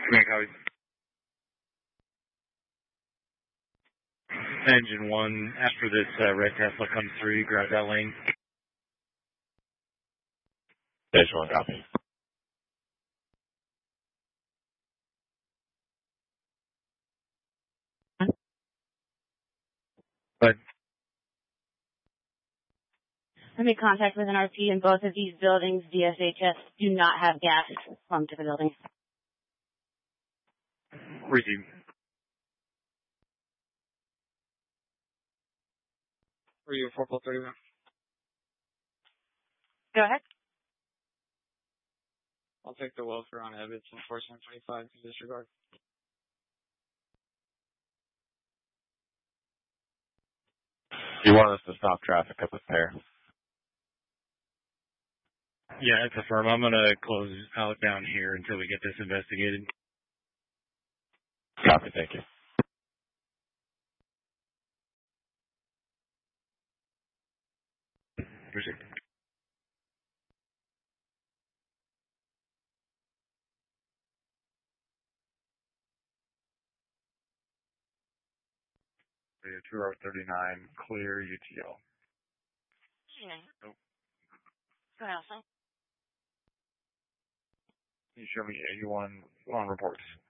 Command copy. Engine 1, after this red Tesla comes through, grab that lane. Stage 1, copy. But I made contact with an RP in both of these buildings. DSHS do not have gas pumped to the building. receive. For you, 431. Go ahead. I'll take the welfare on Ebbets and 4725 in disregard. You want us to stop traffic at the pair? Yeah, it's a firm. I'm going to close out down here until we get this investigated. Copy, thank you. Proceed. Radio 2R39, clear UTL. Nope. Go ahead, also. Can you show me 81 on reports?